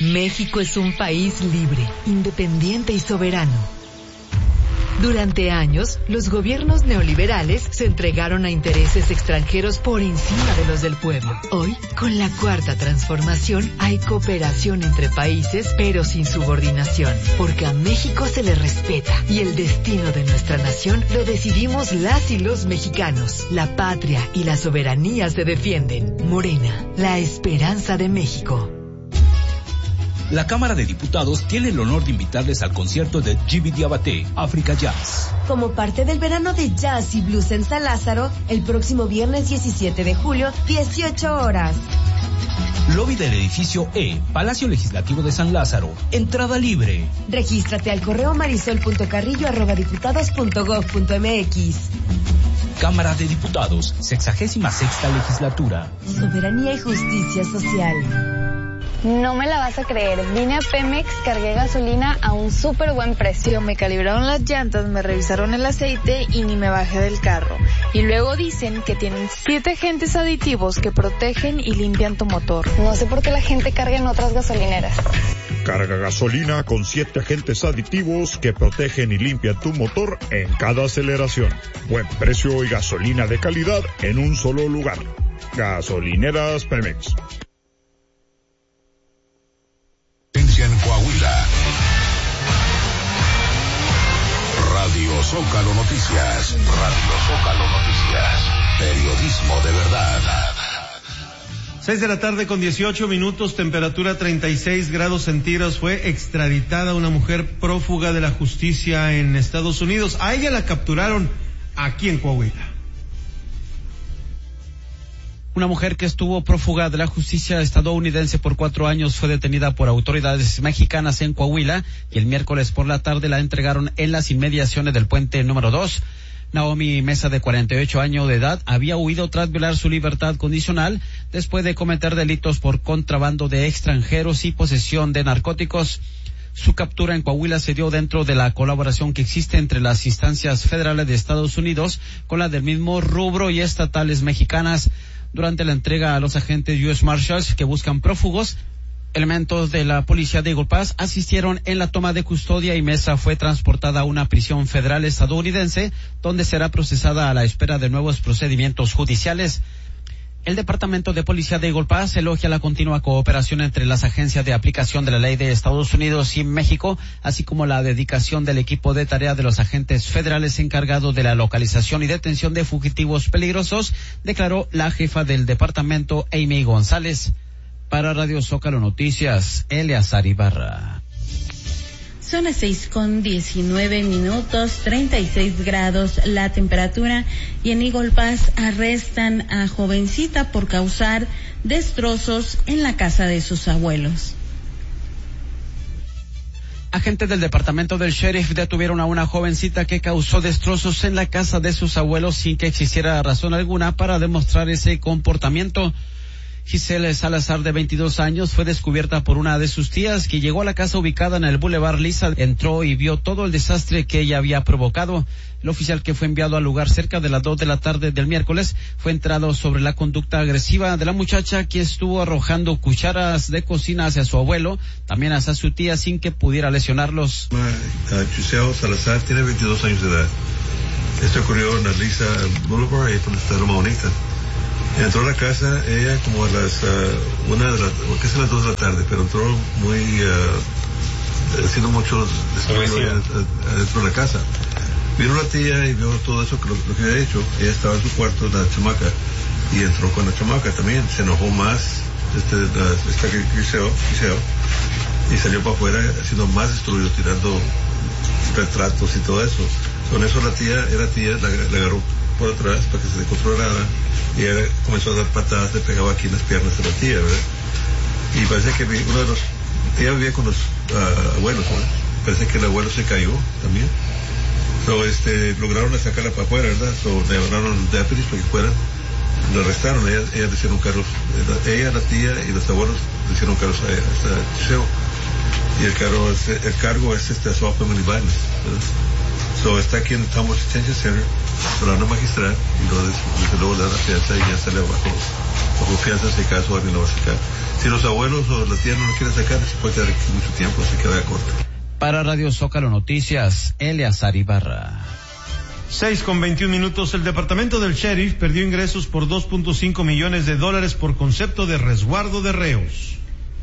México es un país libre, independiente y soberano. Durante años, los gobiernos neoliberales se entregaron a intereses extranjeros por encima de los del pueblo. Hoy, con la Cuarta Transformación, hay cooperación entre países, pero sin subordinación, porque a México se le respeta y el destino de nuestra nación lo decidimos las y los mexicanos. La patria y la soberanía se defienden. Morena, la esperanza de México. La Cámara de Diputados tiene el honor de invitarles al concierto de Djiby Diabaté, Africa Jazz. Como parte del verano de jazz y blues en San Lázaro, el próximo viernes 17 de julio, 18 horas. Lobby del edificio E, Palacio Legislativo de San Lázaro. Entrada libre. Regístrate al correo marisol.carrillo@diputados.gov.mx. Cámara de Diputados, 66ª Legislatura. Soberanía y justicia social. No me la vas a creer, vine a Pemex, cargué gasolina a un súper buen precio. Me calibraron las llantas, me revisaron el aceite y ni me bajé del carro. Y luego dicen que tienen 7 agentes aditivos que protegen y limpian tu motor. No sé por qué la gente carga en otras gasolineras. Carga gasolina con 7 agentes aditivos que protegen y limpian tu motor en cada aceleración. Buen precio y gasolina de calidad en un solo lugar. Gasolineras Pemex. En Coahuila. Radio Zócalo Noticias. Radio Zócalo Noticias. Periodismo de verdad. 6:18 p.m, temperatura 36 grados centígrados. Fue extraditada una mujer prófuga de la justicia en Estados Unidos. A ella la capturaron aquí en Coahuila. Una mujer que estuvo prófuga de la justicia estadounidense por 4 años fue detenida por autoridades mexicanas en Coahuila y el miércoles por la tarde la entregaron en las inmediaciones del puente número 2. Naomi Mesa, de 48 años de edad, había huido tras violar su libertad condicional después de cometer delitos por contrabando de extranjeros y posesión de narcóticos. Su captura en Coahuila se dio dentro de la colaboración que existe entre las instancias federales de Estados Unidos con las del mismo rubro y estatales mexicanas. Durante la entrega a los agentes U.S. Marshals que buscan prófugos, elementos de la policía de Eagle Pass asistieron en la toma de custodia y Mesa fue transportada a una prisión federal estadounidense donde será procesada a la espera de nuevos procedimientos judiciales. El Departamento de Policía de Eagle Pass elogia la continua cooperación entre las agencias de aplicación de la ley de Estados Unidos y México, así como la dedicación del equipo de tarea de los agentes federales encargados de la localización y detención de fugitivos peligrosos, declaró la jefa del departamento, Amy González. Para Radio Zócalo Noticias, Eleazar Ibarra. Son las 6:19 p.m, 36 grados la temperatura, y en Eagle Pass arrestan a jovencita por causar destrozos en la casa de sus abuelos. Agentes del departamento del sheriff detuvieron a una jovencita que causó destrozos en la casa de sus abuelos sin que existiera razón alguna para demostrar ese comportamiento. Giselle Salazar, de 22 años, fue descubierta por una de sus tías que llegó a la casa ubicada en el Boulevard Lisa, entró y vio todo el desastre que ella había provocado. El oficial, que fue enviado al lugar cerca de las 2 de la tarde del miércoles, fue entrado sobre la conducta agresiva de la muchacha, que estuvo arrojando cucharas de cocina hacia su abuelo, también hacia su tía, sin que pudiera lesionarlos. Giselle Salazar tiene 22 años de edad. Esto ocurrió en la Lisa Boulevard, ahí donde está Loma Bonita. Entró a la casa ella como a las casi a las 2 de la tarde, pero entró muy haciendo muchos destrozos dentro de la casa. Vino la tía y vio todo eso, lo que había hecho. Ella estaba en su cuarto, la chamaca, y entró con la chamaca también. Se enojó más esta Giselle, y salió para afuera haciendo más destruido, tirando retratos y todo eso. Con eso la tía la agarró por atrás para que se descontrolara, y ella comenzó a dar patadas, le pegaba aquí en las piernas a la tía, ¿verdad? Y parece que ella vivía con los abuelos, ¿verdad? Parece que el abuelo se cayó también. Lograron sacarla para afuera, ¿verdad? Le hablaron a los deputies para que fueran, la arrestaron. Ella le hicieron cargos, ella, la tía y los abuelos le hicieron cargos a Giselle, y el cargo es assault family violence, ¿verdad? Está aquí en Thomas Detention Center, lo van a magistrar, y luego le dan la fianza y ya sale bajo fianza si acaso alguien lo va a sacar. Si los abuelos o la tía no lo quieren sacar, se puede quedar aquí mucho tiempo, así que vaya corto. Para Radio Zócalo Noticias, Eleazar Ibarra. 6:21. El departamento del sheriff perdió ingresos por $2.5 millones por concepto de resguardo de reos.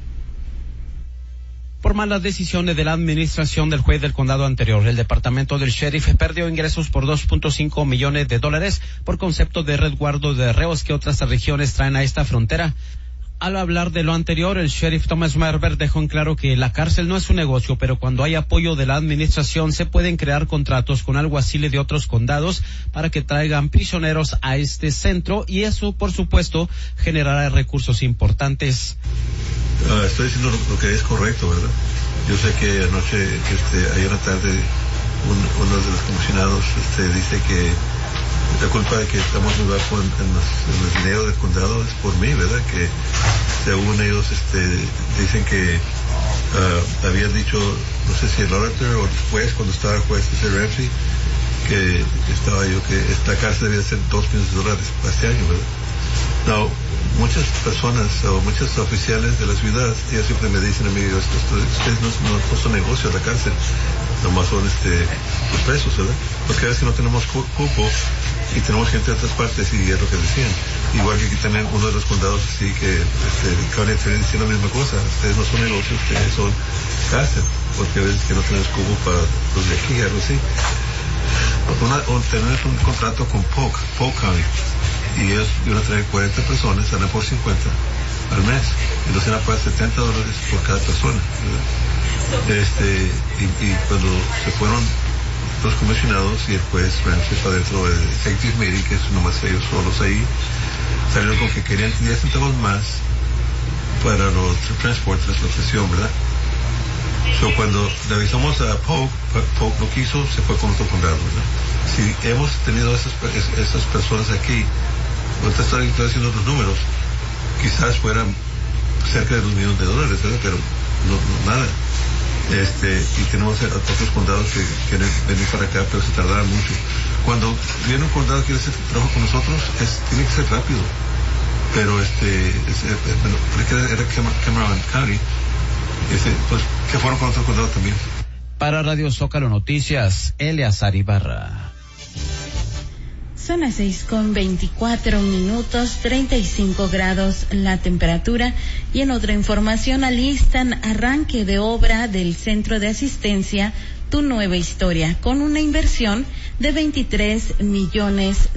Por malas decisiones de la administración del juez del condado anterior, el departamento del sheriff perdió ingresos por $2.5 millones por concepto de resguardo de reos que otras regiones traen a esta frontera. Al hablar de lo anterior, el sheriff Thomas Merber dejó en claro que la cárcel no es un negocio, pero cuando hay apoyo de la administración se pueden crear contratos con alguaciles de otros condados para que traigan prisioneros a este centro y eso, por supuesto, generará recursos importantes. Estoy diciendo lo que es correcto, ¿verdad? Yo sé que anoche, ayer en la tarde, uno de los comisionados dice que la culpa de que estamos debajo en el dinero del condado es por mí, ¿verdad? Que según ellos dicen que habían dicho, no sé si el auditor o el juez, cuando estaba el juez Ramsey, que estaba yo, que esta cárcel debía ser $2 millones para este año, ¿verdad? No, muchas personas o muchos oficiales de la ciudad, ellos siempre me dicen a mí, ustedes no son negocios la cárcel, nomás son los presos, ¿verdad? Porque a veces no tenemos cupo y tenemos gente de otras partes y es lo que decían. Igual que aquí también uno de los condados así que County Attorney dice la misma cosa, ustedes no son negocios, ustedes son cárcel, porque a veces que no tenemos cupo para los de aquí, algo así. Tener un contrato con Polk County y ellos iban a traer 40 personas, salen por 50 al mes, entonces era para $70 por cada persona, ¿verdad? Y cuando se fueron los comisionados y el juez Ramsey para dentro del executive meeting, que es nomás ellos solos ahí, salieron con que querían 10 centavos más para los transportes, la sesión, ¿verdad? Cuando le avisamos a Polk no quiso, se fue con otro condado, ¿verdad? Si hemos tenido esas personas aquí, ahorita estoy haciendo los números, quizás fueran cerca de $2 millones, ¿verdad? Pero no nada. Y tenemos otros condados que quieren venir para acá, pero se tardarán mucho. Cuando viene un condado que quiere hacer trabajo con nosotros, tiene que ser rápido. Pero era Cameron County, pues que fueron con otro condado también. Para Radio Zócalo Noticias, Eleazar Ibarra. Son las 6:24, 35 grados la temperatura. Y en otra información, alistan arranque de obra del Centro de Asistencia Tu Nueva Historia, con una inversión de $23 millones.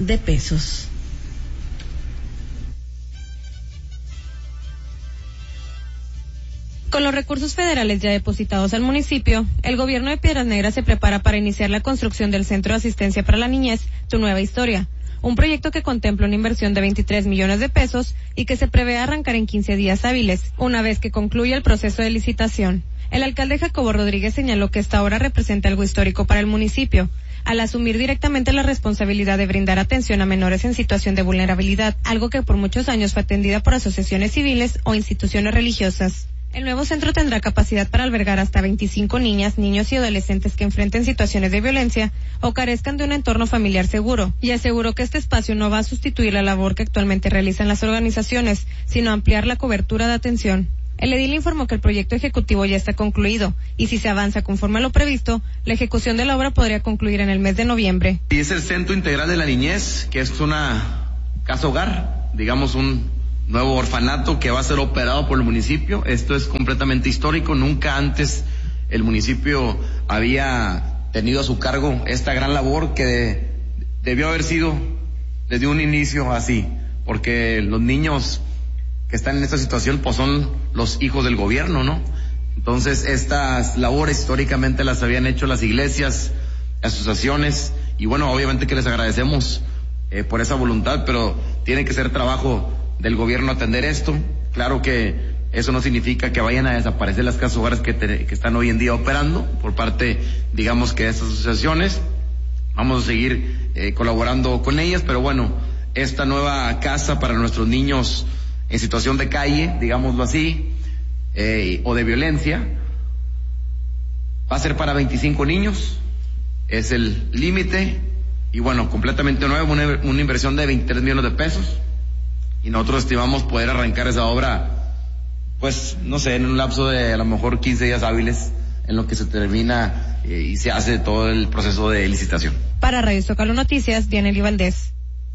Con los recursos federales ya depositados al municipio, el gobierno de Piedras Negras se prepara para iniciar la construcción del Centro de Asistencia para la Niñez, Tu Nueva Historia, un proyecto que contempla una inversión de $23 millones y que se prevé arrancar en 15 días hábiles, una vez que concluya el proceso de licitación. El alcalde Jacobo Rodríguez señaló que esta obra representa algo histórico para el municipio, al asumir directamente la responsabilidad de brindar atención a menores en situación de vulnerabilidad, algo que por muchos años fue atendida por asociaciones civiles o instituciones religiosas. El nuevo centro tendrá capacidad para albergar hasta 25 niñas, niños y adolescentes que enfrenten situaciones de violencia o carezcan de un entorno familiar seguro, y aseguró que este espacio no va a sustituir la labor que actualmente realizan las organizaciones, sino ampliar la cobertura de atención. El edil informó que el proyecto ejecutivo ya está concluido, y si se avanza conforme a lo previsto, la ejecución de la obra podría concluir en el mes de noviembre. Y es el Centro Integral de la Niñez, que es una casa hogar, digamos un nuevo orfanato que va a ser operado por el municipio. Esto es completamente histórico. Nunca antes el municipio había tenido a su cargo esta gran labor que debió haber sido desde un inicio así, porque los niños que están en esta situación pues son los hijos del gobierno, ¿no? Entonces estas labores históricamente las habían hecho las iglesias, asociaciones, y bueno, obviamente que les agradecemos por esa voluntad, pero tiene que ser trabajo del gobierno atender esto. Claro que eso no significa que vayan a desaparecer las casas hogares que están hoy en día operando por parte, digamos, que de estas asociaciones. Vamos a seguir colaborando con ellas, pero bueno, esta nueva casa para nuestros niños en situación de calle, digámoslo así, o de violencia, va a ser para 25 niños, es el límite, y bueno, completamente nuevo, una inversión de $23 millones, y nosotros estimamos poder arrancar esa obra pues, no sé, en un lapso de a lo mejor 15 días hábiles, en lo que se termina y se hace todo el proceso de licitación. Para Radio Zócalo Noticias, Dianely Valdés.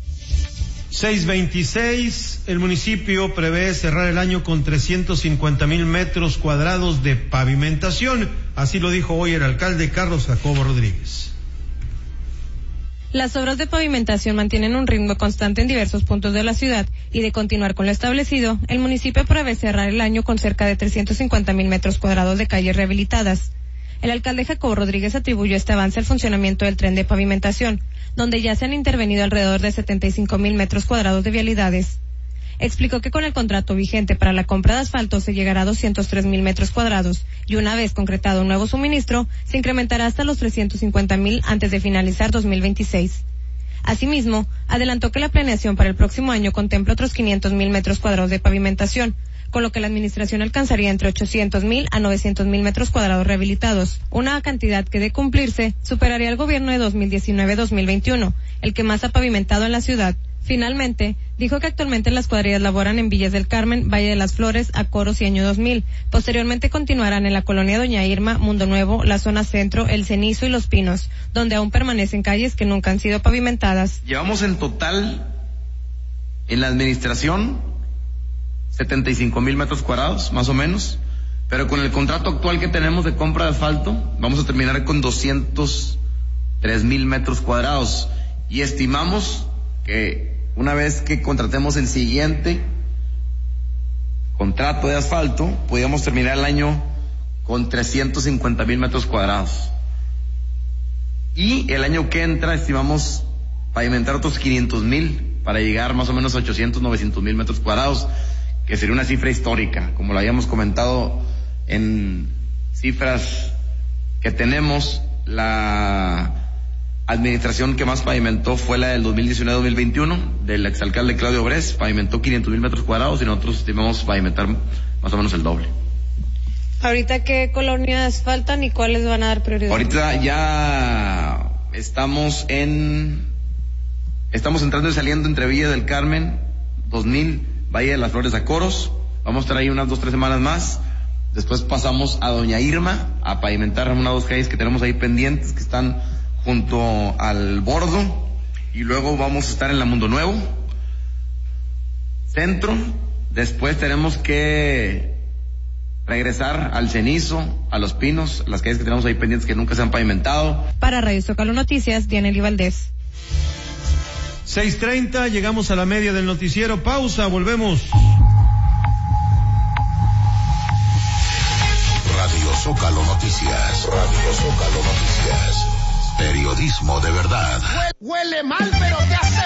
626, el municipio prevé cerrar el año con 350,000 metros cuadrados de pavimentación. Así lo dijo hoy el alcalde Carlos Jacobo Rodríguez. Las obras de pavimentación mantienen un ritmo constante en diversos puntos de la ciudad y de continuar con lo establecido, el municipio prevé cerrar el año con cerca de 350,000 metros cuadrados de calles rehabilitadas. El alcalde Jacobo Rodríguez atribuyó este avance al funcionamiento del tren de pavimentación, donde ya se han intervenido alrededor de 75,000 metros cuadrados de vialidades. Explicó que con el contrato vigente para la compra de asfalto se llegará a 203,000 metros cuadrados y una vez concretado un nuevo suministro, se incrementará hasta los 350,000 antes de finalizar 2026. Asimismo, adelantó que la planeación para el próximo año contempla otros 500,000 metros cuadrados de pavimentación, con lo que la administración alcanzaría entre 800,000 a 900,000 metros cuadrados rehabilitados, una cantidad que de cumplirse superaría el gobierno de 2019-2021, el que más ha pavimentado en la ciudad. Finalmente, dijo que actualmente las cuadrillas laboran en Villas del Carmen, Valle de las Flores, Acoros y Año 2000. Posteriormente continuarán en la colonia Doña Irma, Mundo Nuevo, la zona centro, El Cenizo y Los Pinos, donde aún permanecen calles que nunca han sido pavimentadas. Llevamos en total, en la administración, 75,000 metros cuadrados, más o menos, pero con el contrato actual que tenemos de compra de asfalto, vamos a terminar con 203,000 metros cuadrados y estimamos que una vez que contratemos el siguiente contrato de asfalto, podríamos terminar el año con 350,000 metros cuadrados. Y el año que entra estimamos pavimentar otros 500,000 para llegar más o menos a 800, 900,000 metros cuadrados, que sería una cifra histórica, como lo habíamos comentado en cifras que tenemos. La administración que más pavimentó fue la del 2019-2021, del exalcalde Claudio Bres, pavimentó 500,000 metros cuadrados y nosotros estimamos pavimentar más o menos el doble. ¿Ahorita qué colonias faltan y cuáles van a dar prioridad? Ahorita ya estamos entrando y saliendo entre Villa del Carmen, 2000, Valle de las Flores, Acoros. Vamos a estar ahí unas 2-3 semanas más. Después pasamos a Doña Irma a pavimentar unas 2 calles que tenemos ahí pendientes, que están junto al bordo, y luego vamos a estar en la Mundo Nuevo Centro. Después tenemos que regresar al Cenizo, a Los Pinos, las calles que tenemos ahí pendientes que nunca se han pavimentado. Para Radio Zócalo Noticias, Dianely Valdés. 6:30, llegamos a la media del noticiero. Pausa, volvemos. Radio Zócalo Noticias. Radio Zócalo Noticias. Periodismo de verdad. Huele mal, pero te hace